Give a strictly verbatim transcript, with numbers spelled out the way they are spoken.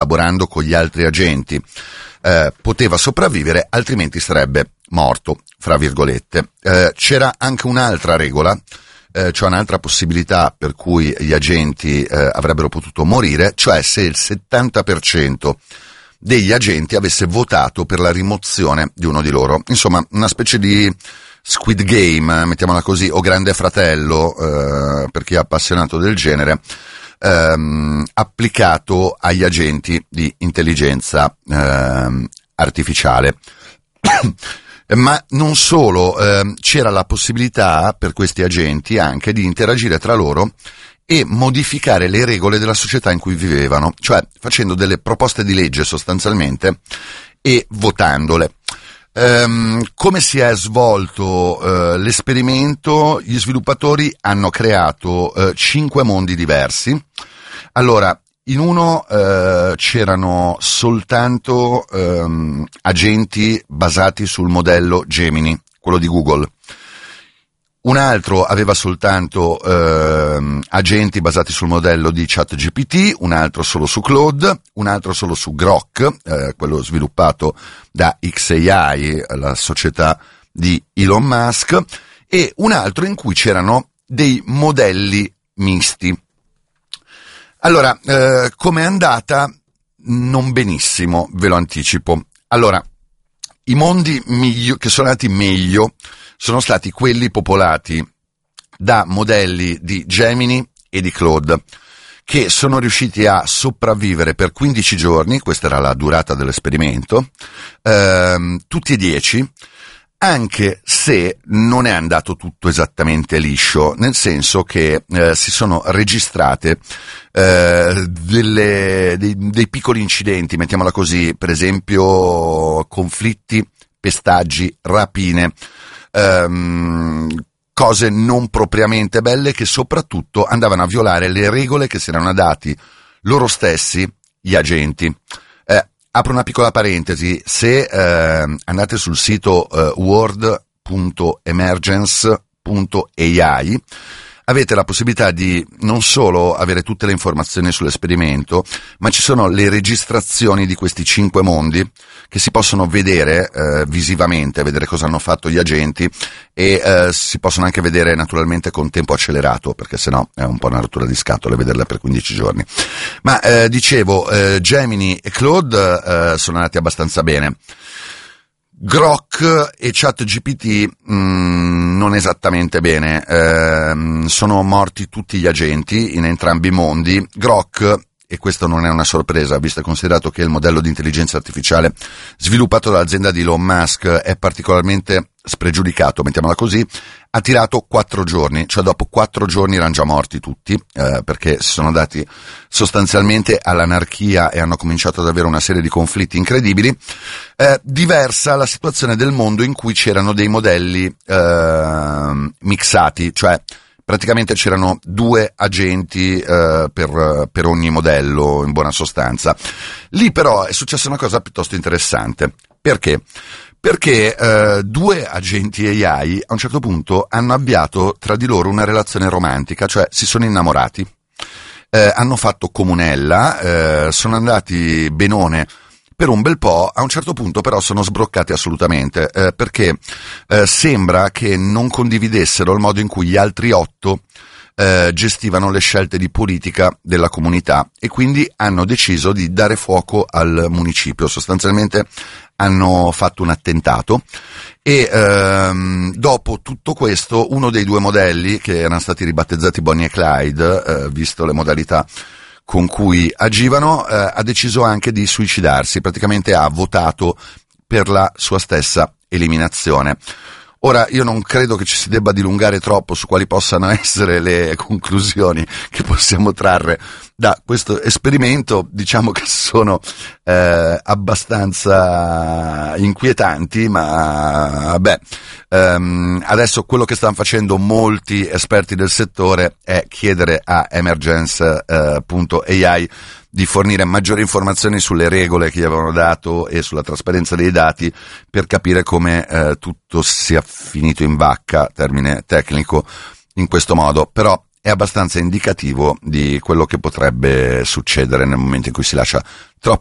collaborando con gli altri agenti eh, poteva sopravvivere, altrimenti sarebbe morto, fra virgolette. Eh, c'era anche un'altra regola, eh, cioè un'altra possibilità per cui gli agenti eh, avrebbero potuto morire, cioè se il settanta per cento degli agenti avesse votato per la rimozione di uno di loro. Insomma, una specie di Squid Game, mettiamola così, o Grande Fratello, eh, per chi è appassionato del genere, ehm, applicato agli agenti di intelligenza ehm, artificiale. Ma non solo, ehm, c'era la possibilità per questi agenti anche di interagire tra loro e modificare le regole della società in cui vivevano, cioè facendo delle proposte di legge sostanzialmente e votandole. Um, come si è svolto uh, l'esperimento? Gli sviluppatori hanno creato uh, cinque mondi diversi. Allora, in uno uh, c'erano soltanto um, agenti basati sul modello Gemini, quello di Google. Un altro aveva soltanto ehm, agenti basati sul modello di ChatGPT, un altro solo su Claude, un altro solo su Grok, eh, quello sviluppato da X A I, la società di Elon Musk, e un altro in cui c'erano dei modelli misti. Allora, eh, com'è andata? Non benissimo, ve lo anticipo. Allora, i mondi miglio, che sono andati meglio sono stati quelli popolati da modelli di Gemini e di Claude, che sono riusciti a sopravvivere per quindici giorni, questa era la durata dell'esperimento, ehm, tutti e dieci, anche se non è andato tutto esattamente liscio, nel senso che eh, si sono registrate eh, delle, dei, dei piccoli incidenti, mettiamola così, per esempio conflitti, pestaggi, rapine, ehm, cose non propriamente belle che soprattutto andavano a violare le regole che si erano dati loro stessi gli agenti. Eh, apro una piccola parentesi, se eh, andate sul sito eh, world punto emergence punto A I avete la possibilità di non solo avere tutte le informazioni sull'esperimento, ma ci sono le registrazioni di questi cinque mondi che si possono vedere eh, visivamente, vedere cosa hanno fatto gli agenti e eh, si possono anche vedere naturalmente con tempo accelerato, perché sennò è un po' una rottura di scatole vederle per quindici giorni. Ma eh, dicevo, eh, Gemini e Claude eh, sono andati abbastanza bene. Grok e ChatGPT mh, non esattamente bene, eh, sono morti tutti gli agenti in entrambi i mondi. Grok, e questo non è una sorpresa visto e considerato che il modello di intelligenza artificiale sviluppato dall'azienda di Elon Musk è particolarmente spregiudicato, mettiamola così, ha tirato quattro giorni, cioè dopo quattro giorni erano già morti tutti, eh, perché si sono dati sostanzialmente all'anarchia e hanno cominciato ad avere una serie di conflitti incredibili. Eh, diversa la situazione del mondo in cui c'erano dei modelli eh, mixati, cioè praticamente c'erano due agenti eh, per, per ogni modello, in buona sostanza. Lì però è successa una cosa piuttosto interessante. Perché? Perché eh, due agenti A I a un certo punto hanno avviato tra di loro una relazione romantica, cioè si sono innamorati, eh, hanno fatto comunella, eh, sono andati benone per un bel po', a un certo punto però sono sbroccati assolutamente, eh, perché eh, sembra che non condividessero il modo in cui gli altri otto eh, gestivano le scelte di politica della comunità e quindi hanno deciso di dare fuoco al municipio. Sostanzialmente hanno fatto un attentato e ehm, dopo tutto questo uno dei due modelli, che erano stati ribattezzati Bonnie e Clyde, eh, visto le modalità con cui agivano, eh, ha deciso anche di suicidarsi, praticamente ha votato per la sua stessa eliminazione. Ora, io non credo che ci si debba dilungare troppo su quali possano essere le conclusioni che possiamo trarre da questo esperimento. Diciamo che sono eh, abbastanza inquietanti, ma beh, ehm, adesso quello che stanno facendo molti esperti del settore è chiedere a emergence punto A I di fornire maggiori informazioni sulle regole che gli avevano dato e sulla trasparenza dei dati per capire come eh, tutto sia finito in vacca, termine tecnico, in questo modo. Però è abbastanza indicativo di quello che potrebbe succedere nel momento in cui si lascia troppo